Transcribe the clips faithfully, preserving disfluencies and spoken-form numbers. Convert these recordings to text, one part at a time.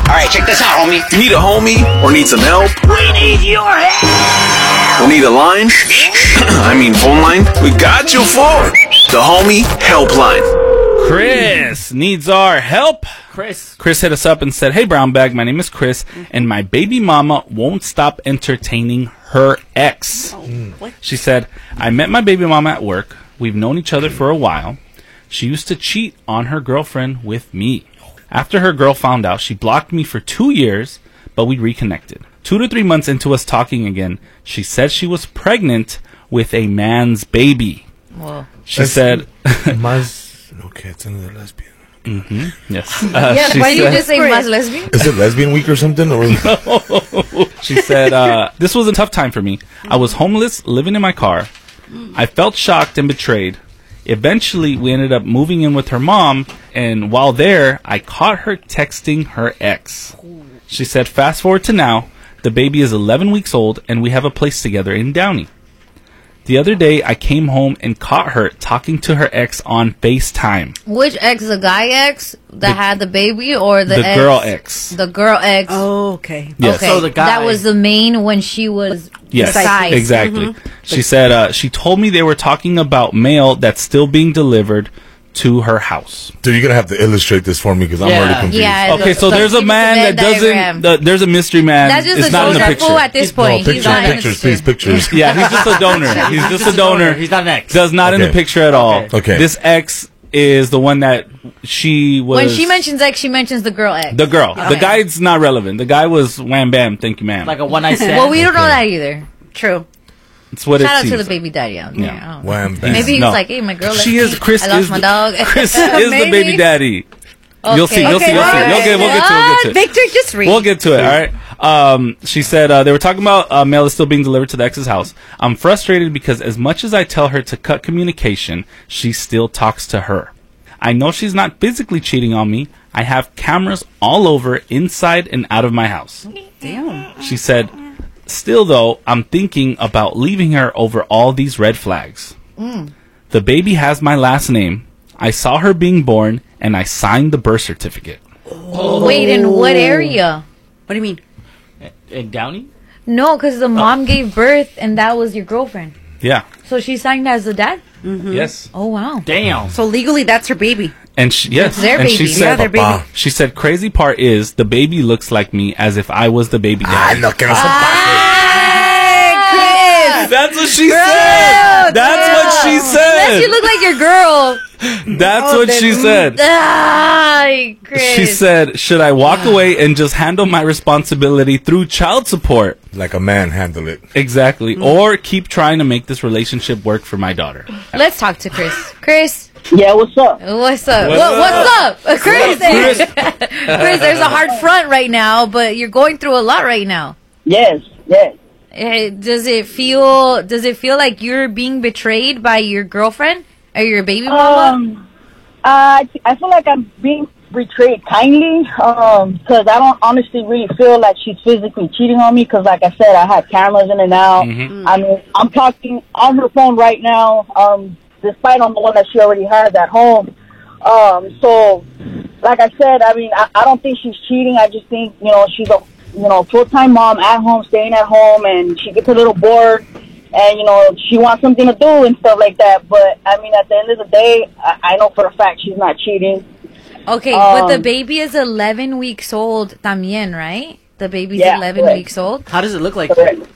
Alright, check this out, homie. You need a homie or need some help? We need your help! Or need a line? I mean phone line? We got you for the Homie Helpline. Chris needs our help. Chris. Chris hit us up and said, "Hey, Brown Bag, my name is Chris, and my baby mama won't stop entertaining her ex." Oh, She said, "I met my baby mama at work. We've known each other for a while. She used to cheat on her girlfriend with me. After her girl found out, she blocked me for two years, but we reconnected. Two to three months into us talking again, she said she was pregnant with a man's baby. Whoa. She That's said..." Mas, okay, it's another lesbian. Mm-hmm. Yes. Uh, Yeah, she why did you said- just say mas lesbian? Is it lesbian week or something? Or She said, uh, "This was a tough time for me. I was homeless, living in my car. I felt shocked and betrayed. Eventually, we ended up moving in with her mom, and while there, I caught her texting her ex." She said, "Fast forward to now, the baby is eleven weeks old, and we have a place together in Downey. The other day, I came home and caught her talking to her ex on FaceTime. Which ex? The guy ex that had the baby, or the, The ex? girl ex. The girl ex. Oh, okay. Yes. Okay, So the guy- that was the main when she was Yes, inside. exactly. Mm-hmm. She said uh, she told me they were talking about mail that's still being delivered to her house. dude, you're gonna have to illustrate this for me because I'm Yeah. already confused. Yeah. Okay, so So there's a give us a man that Venn diagram. doesn't. The, there's a mystery man. That's just it's a not in the donor picture. fool at this No, point. pictures, He's not pictures, please, interested. pictures. Yeah, he's just a donor. He's just a donor. He's not an ex. Does not in the Okay. picture at all. Okay. Okay. This ex is the one that she was. When she mentions ex, she mentions the girl ex. the girl, the Okay. guy's not relevant. The guy was wham bam. Thank you, ma'am. Like a one night stand. Well, we don't know Okay. that either. True. It's what Shout it out seems. to the baby daddy out there. Yeah. I don't know. Wham, bam. Maybe he's No. like, hey, my girl. She left is me. Chris. I lost is my the- dog. Chris is the baby Maybe. daddy. You'll see. You'll see. Okay, You'll see. all You'll get. We'll get to. it, We'll get to. it. Victor, just read. We'll get to it. All right. Um, she said uh, they were talking about uh, mail is still being delivered to the ex's house. I'm frustrated because as much as I tell her to cut communication, she still talks to her. I know she's not physically cheating on me. I have cameras all over, inside and out of my house. Damn. She said, still though, I'm thinking about leaving her over all these red flags. The baby has my last name. I saw her being born, and I signed the birth certificate. Wait, in what area? What do you mean? In Downey? No, because the mom gave birth, and that was your girlfriend. Yeah. So she signed as the dad? Yes. Oh, wow. Damn. So legally, that's her baby. And she, yes, their and she baby. said, Yeah, their baby. Papa. she said, crazy part is the baby looks like me as if I was the baby Ah, daddy. no, que no se Chris! That's what she said. That's what she Unless said. you look like your girl. That's what she said. Ay, Chris. She said, should I walk away and just handle my responsibility through child support? like a man handle it. Exactly. Or keep trying to make this relationship work for my daughter. Let's talk to Chris. Chris, Yeah, what's up? what's up? What's What, up? what's up? Uh, Chris, Chris? Chris, there's a hard front right now, but you're going through a lot right now. Yes, yes. Eh, Does it feel? Does it feel like you're being betrayed by your girlfriend or your baby mama? Um, I I feel like I'm being betrayed kindly, um, because I don't honestly really feel like she's physically cheating on me. Because, like I said, I have cameras in and out. Mhm. I mean, I'm talking on her phone right now, um, despite on the one that she already has at home. Um, so, like I said, I mean, I, I don't think she's cheating. I just think, you know, she's a you know full-time mom at home, staying at home, and she gets a little bored. And, you know, she wants something to do and stuff like that. But, I mean, at the end of the day, I, I know for a fact she's not cheating. Okay, but the um, baby is eleven weeks old también, right? The baby's Yeah, eleven correct. weeks old. How does it look like?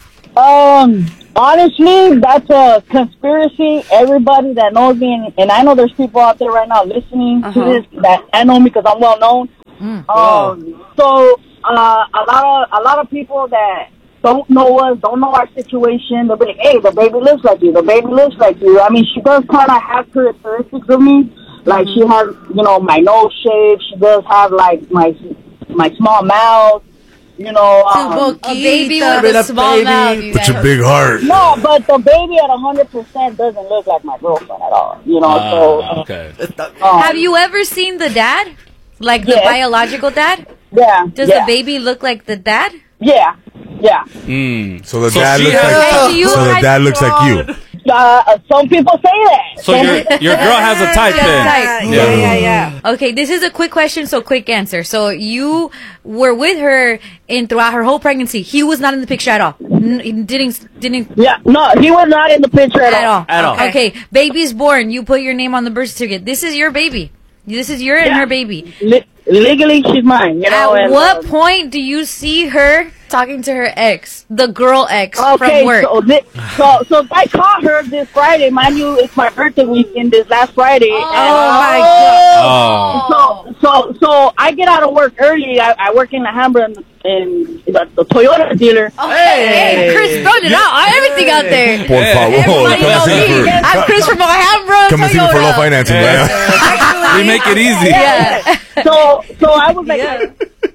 Um, honestly, that's a conspiracy. Everybody that knows me, and, and I know there's people out there right now listening Uh-huh. to this that I know me because I'm well known. Mm. Um, so uh, a lot of a lot of people that don't know us, don't know our situation, they'll be like, "Hey, the baby looks like you. The baby looks like you." I mean, she does kind of have characteristics of me. Like she has, you know, my nose shape. She does have like my my small mouth. You know, um, A baby Little with a small baby. mouth. You But guys. your big heart. no, but the baby at one hundred percent doesn't look like my girlfriend at all. You know, so Ah, okay. um, Have you ever seen the dad? Like the Yes. biological dad? Yeah. Does yeah, the baby look like the dad? Yeah. Yeah. Mm. So the So dad she looks has- like And do you so the guys- dad looks like you. Uh, some people say that. So Some your people- your girl has a type Yeah, then. type. Yeah, yeah, yeah. Okay, this is a quick question, so quick answer. So you were with her in throughout her whole pregnancy. He was not in the picture at all. N- he didn't didn't Yeah, no, he was not in the picture at, at all. At all. Okay, baby's born. You put your name on the birth certificate. This is your baby. This is your and her baby. Le- legally, she's mine. You know. At and, what uh, point do you see her talking to her ex, the girl ex Okay, from work? so, thi- so so I caught her this Friday. Mind you, it's my birthday weekend this last Friday. Oh, and, my God. Oh. So so so I get out of work early. I, I work in the Hamburg in, in the, the Toyota dealer. Oh, hey, Chris throwing it out, everything out there. Por favor. Everybody knows me. I'm Chris from Alhambra, Come and see me for low Toyota. financing, Yeah. man. We make it easy. Yeah. So so I was like, Yeah.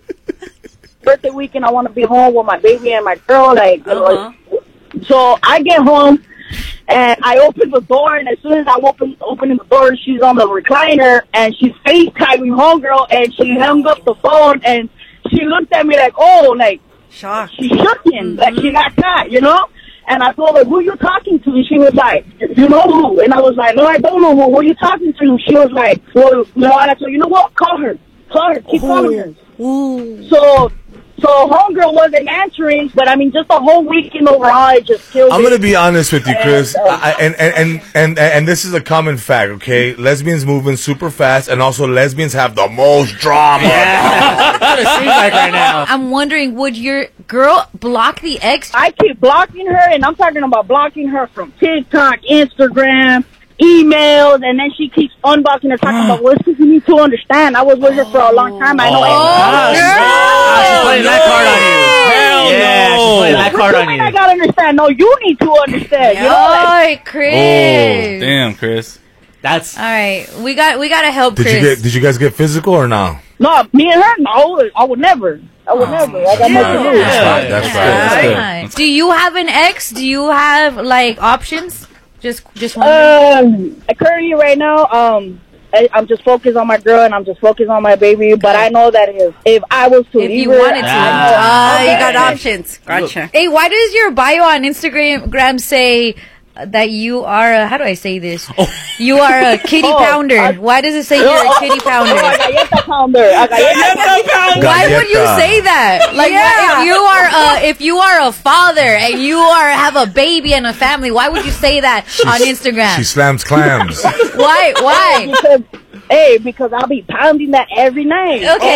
birthday weekend. I want to be home with my baby and my girl. Like, you know, Uh-huh. so I get home and I open the door, and as soon as I open opening the door, she's on the recliner and she's FaceTiming homegirl, and she hung up the phone and she looked at me like, oh, like Shock. she shook him, like she got caught, you know. And I told her, who you talking to? And she was like, you know who? And I was like, no, I don't know who. Who are you talking to? And she was like, well, no. And I said, you know what? Call her. Call her. Keep calling her. Ooh. So, so homegirl wasn't answering, but I mean, just the whole weekend overall, it just killed I'm me. gonna be honest with you, Chris, And, uh, I, and, and, and, and, and this is a common fact, okay? Lesbians moving super fast, and also lesbians have the most drama. That's what it seems like right now. I'm wondering, would your girl block the ex? I keep blocking her, and I'm talking about blocking her from TikTok, Instagram, emails, and then she keeps unblocking her, talking about, well, you need to understand. I was with her for a long time. I know. Ah, she's, ah, she's playing that card on you. Hell yeah, no. she's playing that What card you on mean I you. gotta understand. No, you need to understand. You know, like, Oh, Chris. Oh, damn, Chris. That's All right, we got we gotta help Did Chris. you get? Did you guys get physical or no? no, me and her, no, I would never. I would never. I got nothing to do. That's right. That's right. That's good. Nice. Do you have an ex? Do you have like options? Just just one. Um, currently right now, um, I, I'm just focused on my girl and I'm just focused on my baby. But I know that if if I was to If leave you her, wanted to. Ah, Okay. you got options. Gotcha. Hey, why does your bio on Instagram gram say that you are a, how do I say this? You are a kitty Oh, pounder. I- Why does it say you're a kitty Oh, a pounder? galleta pounder. A galleta pounder. Why would you Galleta. say that? Like, Yeah. if you are a, if you are a father and you are have a baby and a family, why would you say that on Instagram? She slams clams. Why? Why? Because, hey, because I'll be pounding that every night. Okay.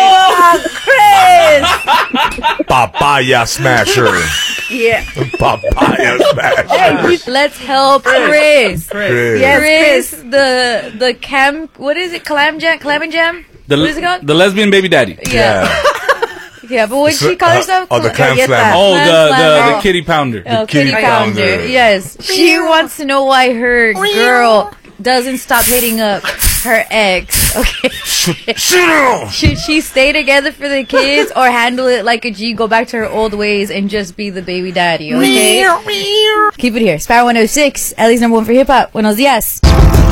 Papaya smasher. Yeah. Papaya smasher. Hey, Let's help Chris. Chris. Yes, Chris, the the cam, what is it? Clam jam, clam and jam. The, What is it called? the lesbian baby daddy. Yeah, yeah. But what So- she call uh, herself? oh, the clam Galleta. slam. Oh, Clam the, the, slam. the kitty pounder. Oh, kitty kitty pounder. pounder. Yes. She wants to know why her girl doesn't stop hitting up her ex. Okay. Should she stay together for the kids or handle it like a G, go back to her old ways and just be the baby daddy, okay? Keep it here. Spire one oh six, Ellie's number one for hip hop. Buenos dias.